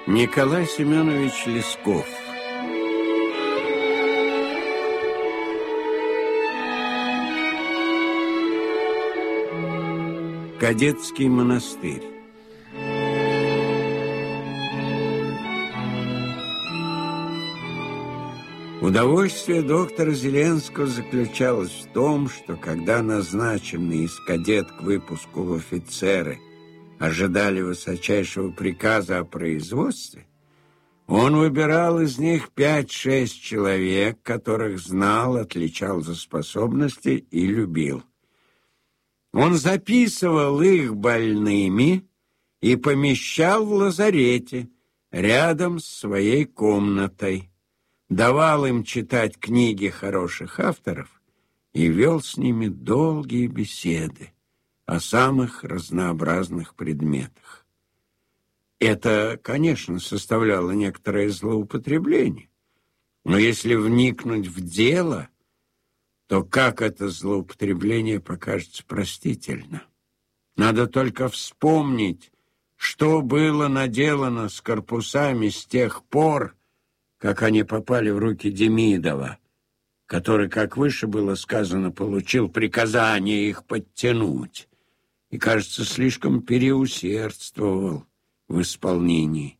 Николай Семенович Лесков. Кадетский монастырь. Удовольствие доктора Зеленского заключалось в том, что когда назначенные из кадет к выпуску в офицеры ожидали высочайшего приказа о производстве, он выбирал из них 5-6 человек, которых знал, отличал за способности и любил. Он записывал их больными и помещал в лазарете рядом с своей комнатой, давал им читать книги хороших авторов и вел с ними долгие беседы о самых разнообразных предметах. Это, конечно, составляло некоторое злоупотребление, но если вникнуть в дело, то как это злоупотребление покажется простительно. Надо только вспомнить, что было наделано с корпусами с тех пор, как они попали в руки Демидова, который, как выше было сказано, получил приказание их подтянуть и, кажется, слишком переусердствовал в исполнении.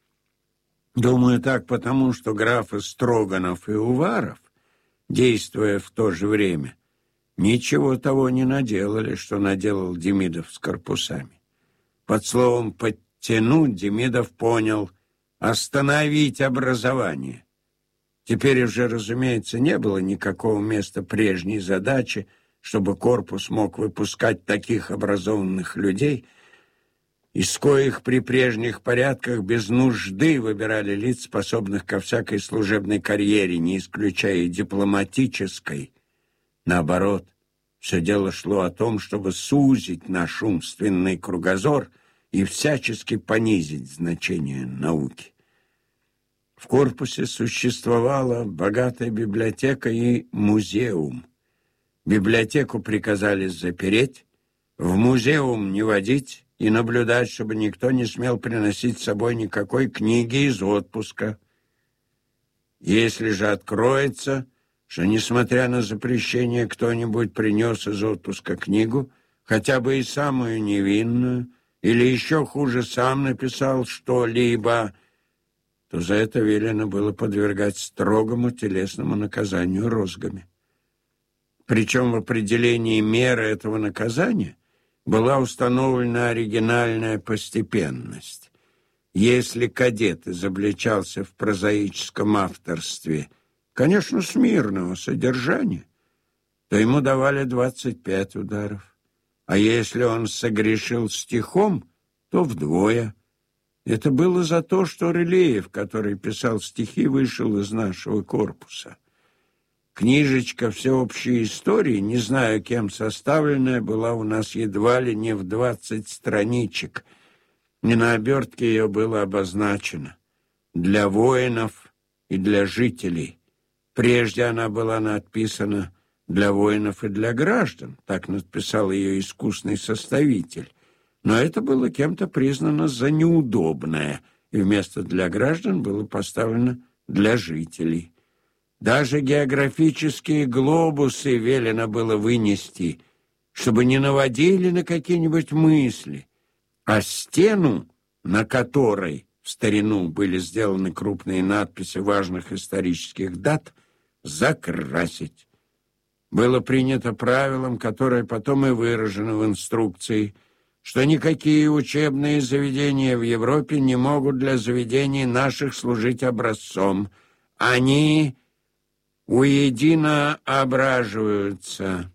Думаю, так потому, что графы Строганов и Уваров, действуя в то же время, ничего того не наделали, что наделал Демидов с корпусами. Под словом «подтянуть» Демидов понял «остановить образование». Теперь уже, разумеется, не было никакого места прежней задачи, чтобы корпус мог выпускать таких образованных людей, из коих при прежних порядках без нужды выбирали лиц, способных ко всякой служебной карьере, не исключая и дипломатической. Наоборот, все дело шло о том, чтобы сузить наш умственный кругозор и всячески понизить значение науки. В корпусе существовала богатая библиотека и музеум. Библиотеку приказали запереть, в музеум не водить и наблюдать, чтобы никто не смел приносить с собой никакой книги из отпуска. Если же откроется, что, несмотря на запрещение, кто-нибудь принес из отпуска книгу, хотя бы и самую невинную, или еще хуже, сам написал что-либо, то за это велено было подвергать строгому телесному наказанию розгами. Причем в определении меры этого наказания была установлена оригинальная постепенность. Если кадет изобличался в прозаическом авторстве, конечно, смирного содержания, то ему давали 25 ударов, а если он согрешил стихом, то вдвое. Это было за то, что Рылеев, который писал стихи, вышел из нашего корпуса. Книжечка всеобщей истории, не знаю, кем составленная, была у нас едва ли не в 20 страничек, и на обертке ее было обозначено «Для воинов и для жителей». Прежде она была надписана «Для воинов и для граждан», так надписал ее искусный составитель. Но это было кем-то признано за неудобное, и вместо «для граждан» было поставлено «для жителей». Даже географические глобусы велено было вынести, чтобы не наводили на какие-нибудь мысли, а стену, на которой в старину были сделаны крупные надписи важных исторических дат, закрасить. Было принято правилом, которое потом и выражено в инструкции, что никакие учебные заведения в Европе не могут для заведений наших служить образцом. Они уедино ображиваются.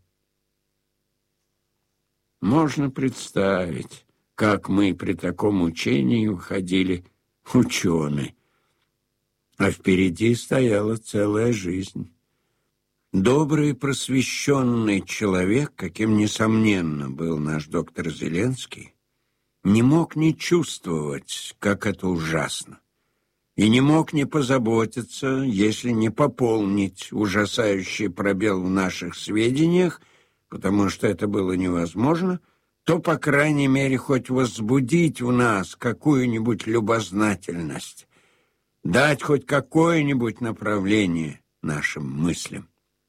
Можно представить, как мы при таком учении уходили ученые. А впереди стояла целая жизнь. Добрый просвещенный человек, каким, несомненно, был наш доктор Зеленский, не мог не чувствовать, как это ужасно, и не мог не позаботиться, если не пополнить ужасающий пробел в наших сведениях, потому что это было невозможно, то, по крайней мере, хоть возбудить в нас какую-нибудь любознательность, дать хоть какое-нибудь направление нашим мыслям.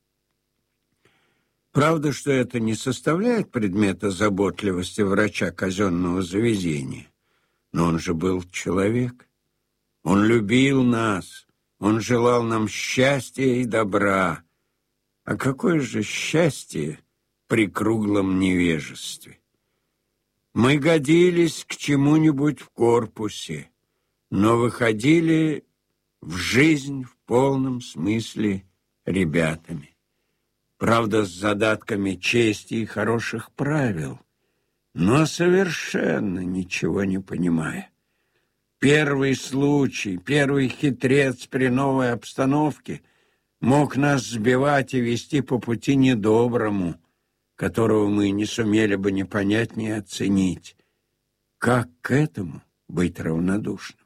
Правда, что это не составляет предмета заботливости врача казенного заведения, но он же был человек. Он любил нас, он желал нам счастья и добра. А какое же счастье при круглом невежестве? Мы годились к чему-нибудь в корпусе, но выходили в жизнь в полном смысле ребятами. Правда, с задатками чести и хороших правил, но совершенно ничего не понимая. Первый случай, первый хитрец при новой обстановке мог нас сбивать и вести по пути недоброму, которого мы не сумели бы ни понять, ни оценить. Как к этому быть равнодушным?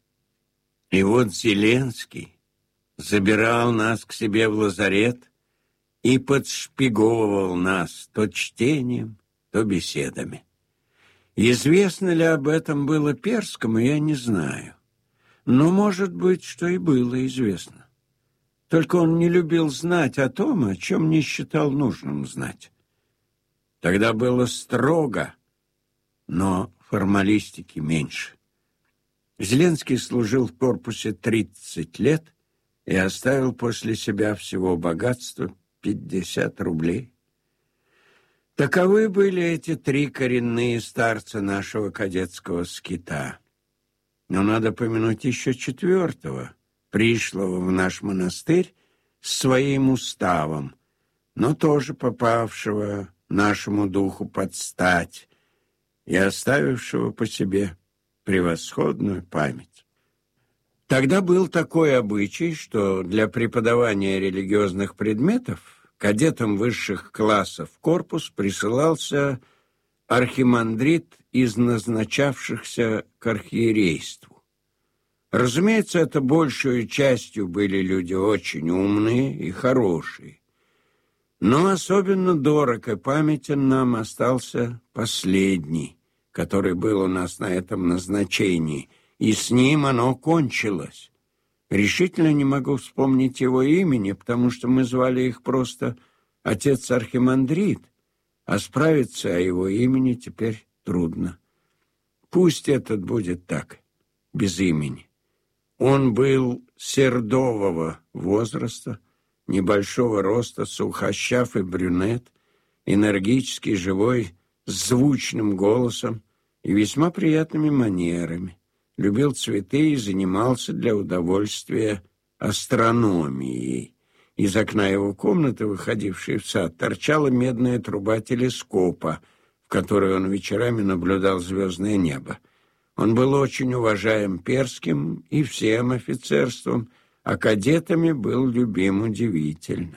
И вот Зеленский забирал нас к себе в лазарет и подшпиговывал нас то чтением, то беседами. Известно ли об этом было Перскому, я не знаю. Но, может быть, что и было известно. Только он не любил знать о том, о чем не считал нужным знать. Тогда было строго, но формалистики меньше. Зеленский служил в корпусе 30 лет и оставил после себя всего богатства 50 рублей. Таковы были эти 3 коренные старца нашего кадетского скита. Но надо помянуть еще 4-го, пришлого в наш монастырь с своим уставом, но тоже попавшего нашему духу под стать и оставившего по себе превосходную память. Тогда был такой обычай, что для преподавания религиозных предметов кадетам высших классов в корпус присылался архимандрит из назначавшихся к архиерейству. Разумеется, это большей частью были люди очень умные и хорошие. Но особенно дорог и памятен нам остался последний, который был у нас на этом назначении, и с ним оно кончилось. Решительно не могу вспомнить его имени, потому что мы звали их просто отец-архимандрит, а справиться о его имени теперь трудно. Пусть этот будет так, без имени. Он был сердового возраста, небольшого роста, сухощав и брюнет, энергический, живой, с звучным голосом и весьма приятными манерами. Любил цветы и занимался для удовольствия астрономией. Из окна его комнаты, выходившей в сад, торчала медная труба телескопа, в которой он вечерами наблюдал звездное небо. Он был очень уважаем Перским и всем офицерством, а кадетами был любим удивительно.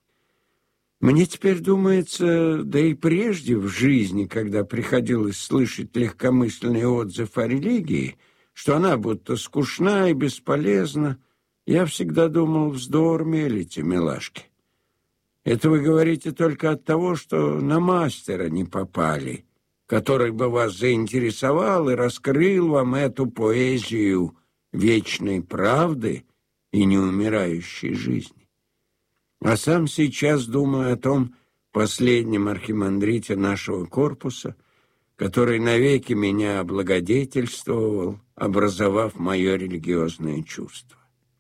Мне теперь думается, да и прежде в жизни, когда приходилось слышать легкомысленный отзыв о религии, что она будто скучна и бесполезна, я всегда думал, вздор мелите, милашки. Это вы говорите только от того, что на мастера не попали, который бы вас заинтересовал и раскрыл вам эту поэзию вечной правды и неумирающей жизни. А сам сейчас думаю о том последнем архимандрите нашего корпуса, который навеки меня облагодетельствовал, образовав мое религиозное чувство.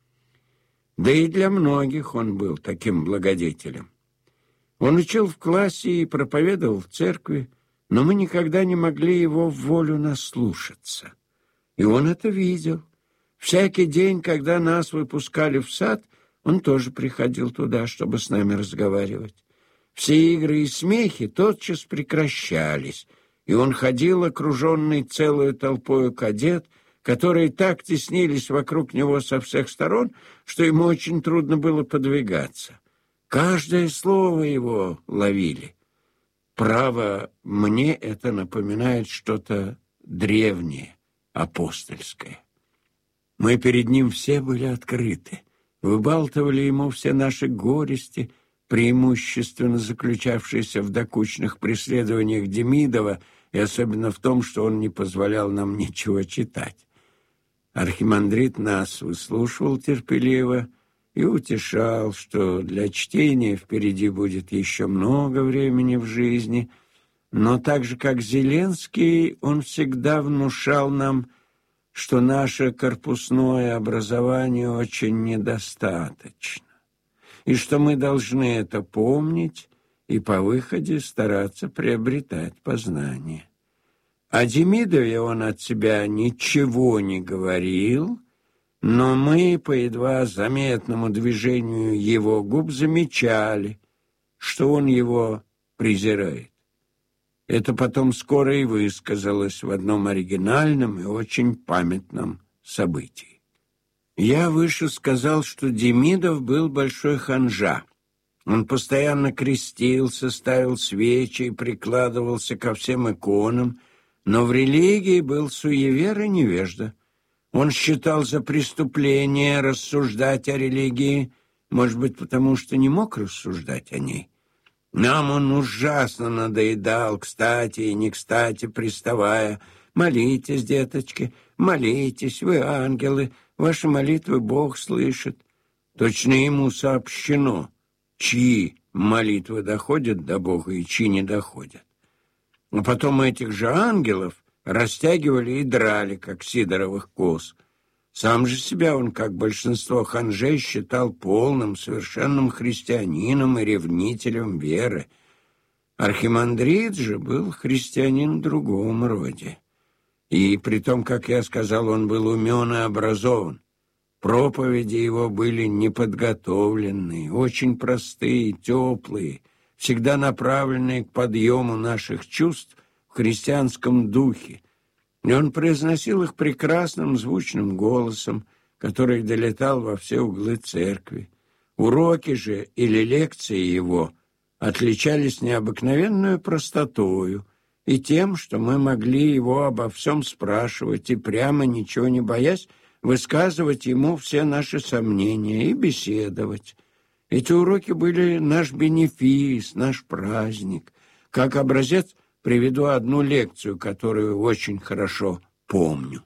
Да и для многих он был таким благодетелем. Он учил в классе и проповедовал в церкви, но мы никогда не могли его в волю наслушаться. И он это видел. Всякий день, когда нас выпускали в сад, он тоже приходил туда, чтобы с нами разговаривать. Все игры и смехи тотчас прекращались, и он ходил, окруженный целой толпою кадет, которые так теснились вокруг него со всех сторон, что ему очень трудно было подвигаться. Каждое слово его ловили. Право, мне это напоминает что-то древнее, апостольское. Мы перед ним все были открыты, выбалтывали ему все наши горести, преимущественно заключавшиеся в докучных преследованиях Демидова, и особенно в том, что он не позволял нам ничего читать. Архимандрит нас выслушивал терпеливо и утешал, что для чтения впереди будет еще много времени в жизни, но так же, как Зеленский, он всегда внушал нам, что наше корпусное образование очень недостаточно, и что мы должны это помнить и по выходе стараться приобретать познание. О Демидове он от себя ничего не говорил, но мы по едва заметному движению его губ замечали, что он его презирает. Это потом скоро и высказалось в одном оригинальном и очень памятном событии. Я выше сказал, что Демидов был большой ханжа. Он постоянно крестился, ставил свечи и прикладывался ко всем иконам, но в религии был суевер и невежда. Он считал за преступление рассуждать о религии, может быть, потому что не мог рассуждать о ней. Нам он ужасно надоедал, кстати и не кстати приставая: «Молитесь, деточки, молитесь, вы ангелы, ваши молитвы Бог слышит». Точно ему сообщено, чьи молитвы доходят до Бога и чьи не доходят. А потом этих же ангелов растягивали и драли, как сидоровых коз. Сам же себя он, как большинство ханжей, считал полным, совершенным христианином и ревнителем веры. Архимандрит же был христианин в другом роде. И при том, как я сказал, он был умен и образован. Проповеди его были неподготовленные, очень простые, теплые, всегда направленные к подъему наших чувств в христианском духе. И он произносил их прекрасным звучным голосом, который долетал во все углы церкви. Уроки же или лекции его отличались необыкновенной простотою и тем, что мы могли его обо всем спрашивать и прямо, ничего не боясь, высказывать ему все наши сомнения и беседовать. Эти уроки были наш бенефис, наш праздник. Как образец приведу одну лекцию, которую очень хорошо помню.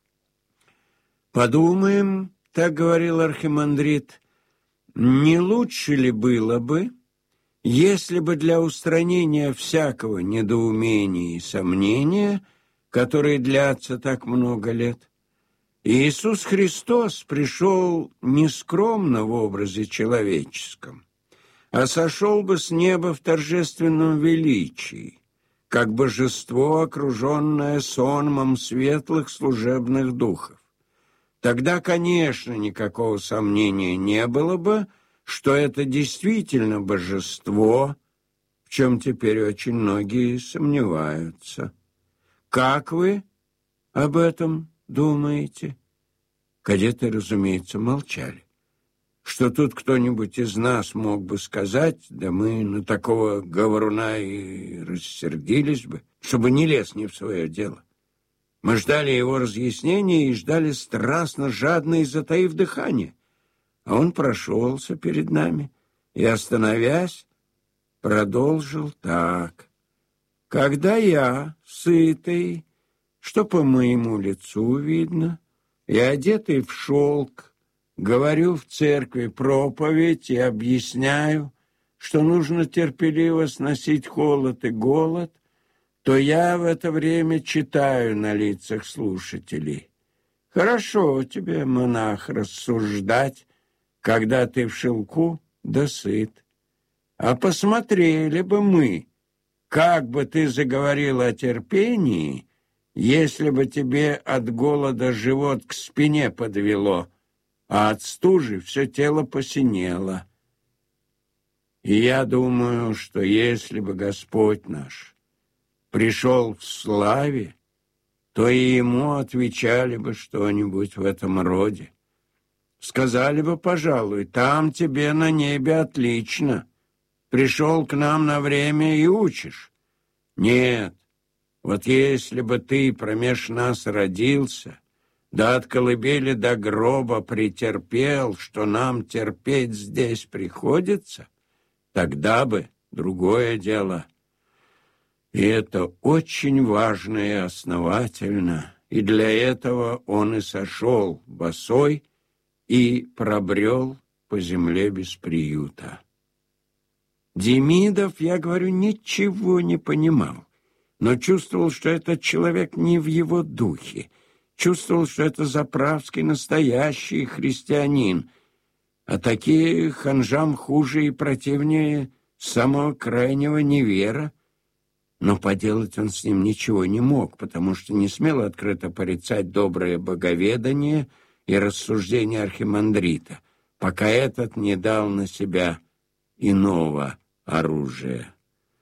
«Подумаем, — так говорил архимандрит, — не лучше ли было бы, если бы для устранения всякого недоумения и сомнения, которые длятся так много лет, Иисус Христос пришел не скромно в образе человеческом, а сошел бы с неба в торжественном величии, как божество, окруженное сонмом светлых служебных духов. Тогда, конечно, никакого сомнения не было бы, что это действительно божество, в чем теперь очень многие сомневаются. Как вы об этом думаете?» Кадеты, разумеется, молчали. Что тут кто-нибудь из нас мог бы сказать, да мы на такого говоруна и рассердились бы, чтобы не лез не в свое дело. Мы ждали его разъяснения и ждали страстно, жадно и затаив дыхание. А он прошелся перед нами и, остановясь, продолжил так: «Когда я, сытый, что по моему лицу видно, и одетый в шелк, говорю в церкви проповедь и объясняю, что нужно терпеливо сносить холод и голод, то я в это время читаю на лицах слушателей: хорошо тебе, монах, рассуждать, когда ты в шелку да сыт. А посмотрели бы мы, как бы ты заговорил о терпении, если бы тебе от голода живот к спине подвело, а от стужи все тело посинело. И я думаю, что если бы Господь наш пришел в славе, то и ему отвечали бы что-нибудь в этом роде. Сказали бы, пожалуй: там тебе на небе отлично, пришел к нам на время и учишь. Нет, вот если бы ты промеж нас родился, да от колыбели до гроба претерпел, что нам терпеть здесь приходится, тогда бы другое дело. И это очень важно и основательно, и для этого он и сошел босой и пробрел по земле без приюта. Демидов, я говорю, ничего не понимал, но чувствовал, что этот человек не в его духе, чувствовал, что это заправский настоящий христианин, а такие ханжам хуже и противнее самого крайнего невера. Но поделать он с ним ничего не мог, потому что не смел открыто порицать доброе боговедание и рассуждения архимандрита, пока этот не дал на себя иного оружия.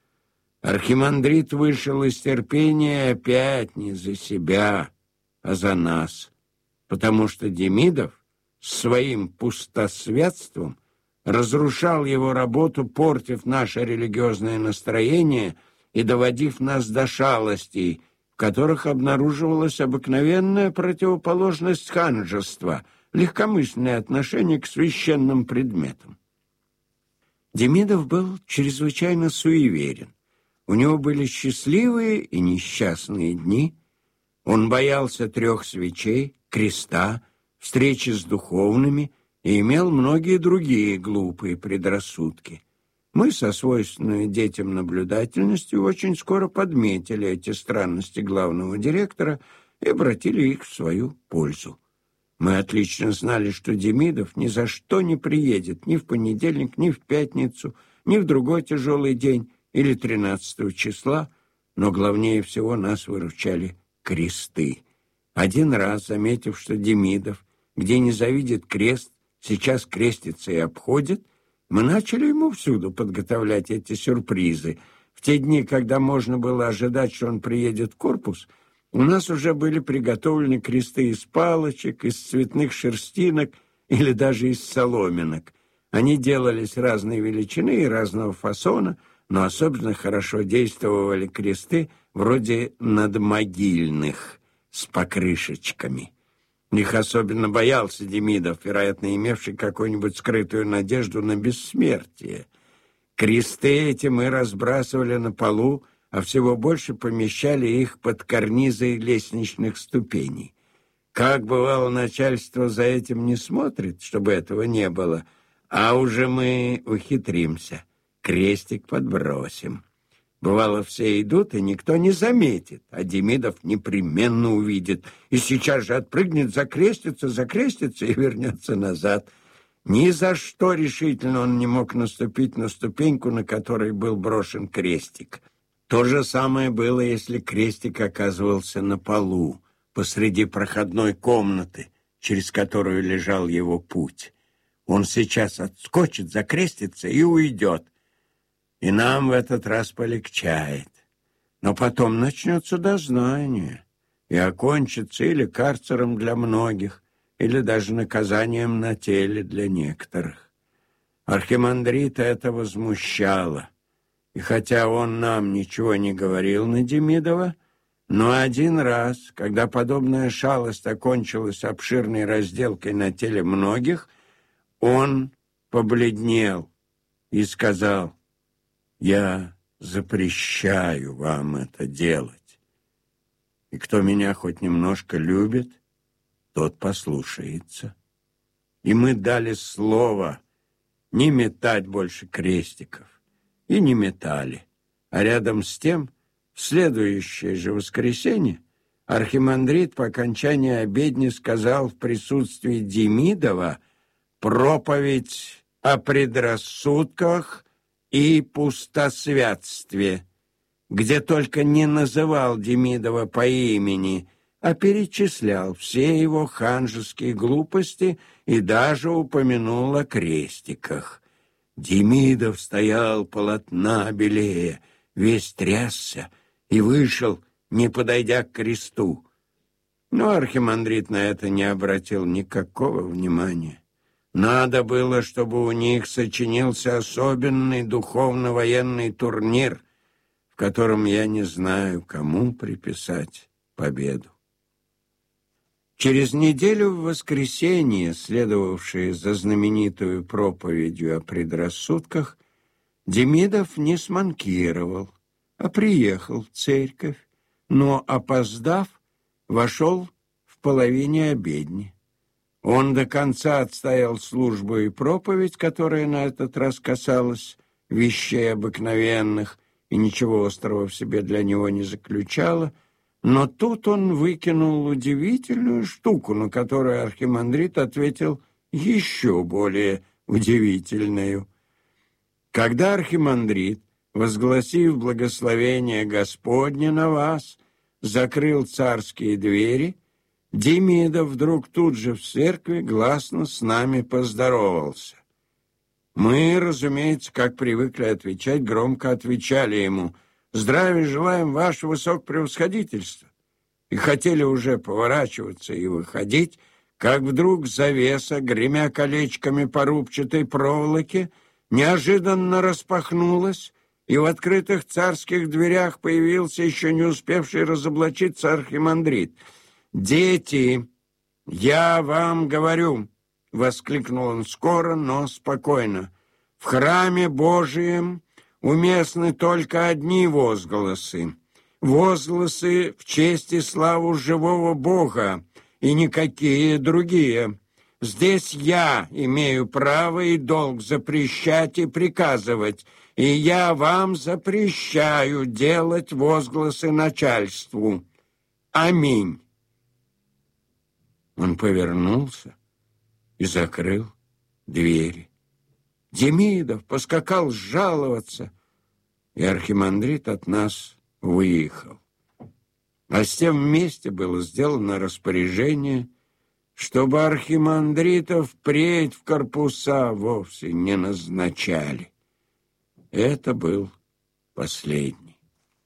Архимандрит вышел из терпения опять не за себя, а за нас, потому что Демидов своим пустосвятством разрушал его работу, портив наше религиозное настроение и доводив нас до шалостей, в которых обнаруживалась обыкновенная противоположность ханжества, легкомысленное отношение к священным предметам. Демидов был чрезвычайно суеверен. У него были счастливые и несчастные дни. Он боялся 3 свечей, креста, встречи с духовными и имел многие другие глупые предрассудки. Мы со свойственной детям наблюдательностью очень скоро подметили эти странности главного директора и обратили их в свою пользу. Мы отлично знали, что Демидов ни за что не приедет ни в понедельник, ни в пятницу, ни в другой тяжелый день или 13 числа, но главнее всего нас выручали кресты. Один раз, заметив, что Демидов, где не завидит крест, сейчас крестится и обходит, мы начали ему всюду подготовлять эти сюрпризы. В те дни, когда можно было ожидать, что он приедет в корпус, у нас уже были приготовлены кресты из палочек, из цветных шерстинок или даже из соломинок. Они делались разной величины и разного фасона, но особенно хорошо действовали кресты вроде надмогильных с покрышечками. Их особенно боялся Демидов, вероятно, имевший какую-нибудь скрытую надежду на бессмертие. Кресты эти мы разбрасывали на полу, а всего больше помещали их под карнизы лестничных ступеней. Как бывало, начальство за этим не смотрит, чтобы этого не было, а уже мы ухитримся, крестик подбросим. Бывало, все идут, и никто не заметит, а Демидов непременно увидит, и сейчас же отпрыгнет, закрестится и вернется назад. Ни за что решительно он не мог наступить на ступеньку, на которой был брошен крестик. То же самое было, если крестик оказывался на полу, посреди проходной комнаты, через которую лежал его путь. Он сейчас отскочит, закрестится и уйдет. И нам в этот раз полегчает. Но потом начнется дознание, и окончится или карцером для многих, или даже наказанием на теле для некоторых. Архимандрита это возмущало, и хотя он нам ничего не говорил на Демидова, но один раз, когда подобная шалость окончилась обширной разделкой на теле многих, он побледнел и сказал: «Я запрещаю вам это делать. И кто меня хоть немножко любит, тот послушается». И мы дали слово не метать больше крестиков. И не метали. А рядом с тем, в следующее же воскресенье, архимандрит по окончании обедни сказал в присутствии Демидова проповедь о предрассудках и пустосвятстве, где только не называл Демидова по имени, а перечислял все его ханжеские глупости и даже упомянул о крестиках. Демидов стоял полотна белее, весь трясся и вышел, не подойдя к кресту. Но архимандрит на это не обратил никакого внимания. Надо было, чтобы у них сочинился особенный духовно-военный турнир, в котором я не знаю, кому приписать победу. Через неделю в воскресенье, следовавшее за знаменитую проповедью о предрассудках, Демидов не сманкировал. а приехал в церковь, но, опоздав, вошел в половине обедни. Он до конца отстоял службу и проповедь, которая на этот раз касалась вещей обыкновенных и ничего острого в себе для него не заключала, но тут он выкинул удивительную штуку, на которую архимандрит ответил еще более удивительную. Когда архимандрит, возгласив благословение Господне на вас, закрыл царские двери, Демидов вдруг тут же в церкви гласно с нами поздоровался. Мы, разумеется, как привыкли отвечать, громко отвечали ему: «Здравия желаем, ваше высокопревосходительство!» И хотели уже поворачиваться и выходить, как вдруг завеса, гремя колечками по рубчатой проволоке, неожиданно распахнулась, и в открытых царских дверях появился еще не успевший разоблачиться архимандрит. «Дети, я вам говорю», — воскликнул он скоро, но спокойно, «в храме Божием уместны только одни возгласы. Возгласы в честь и славу живого Бога, и никакие другие. Здесь я имею право и долг запрещать и приказывать, и я вам запрещаю делать возгласы начальству. Аминь». Он повернулся и закрыл двери. Демидов поскакал жаловаться, и архимандрит от нас выехал. А с тем вместе было сделано распоряжение, чтобы архимандритов впредь в корпуса вовсе не назначали. Это был последний.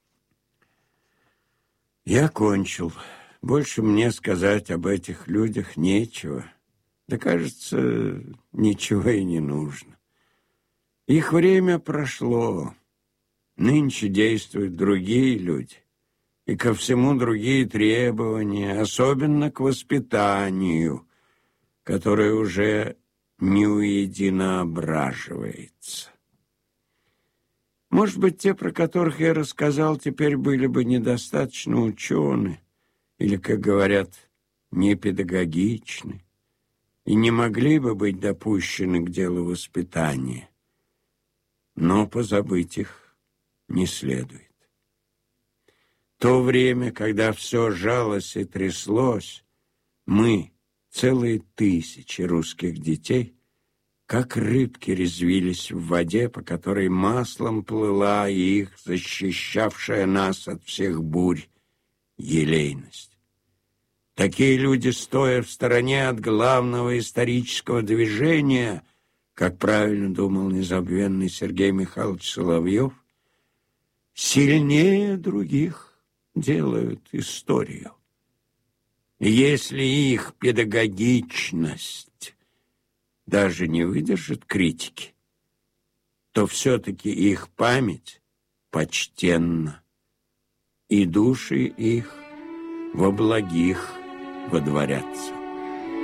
Я кончил. Больше мне сказать об этих людях нечего. Да, кажется, ничего и не нужно. Их время прошло. Нынче действуют другие люди. И ко всему другие требования, особенно к воспитанию, которое уже не уединоображивается. Может быть, те, про которых я рассказал, теперь были бы недостаточно учены, или, как говорят, непедагогичны, и не могли бы быть допущены к делу воспитания. Но позабыть их не следует. То время, когда все жалось и тряслось, мы, целые тысячи русских детей, как рыбки резвились в воде, по которой маслом плыла их, защищавшая нас от всех бурь, елейность. Такие люди, стоя в стороне от главного исторического движения, как правильно думал незабвенный Сергей Михайлович Соловьев, сильнее других делают историю. Если их педагогичность даже не выдержит критики, то все-таки их память почтенна, и души их во благих водворятся.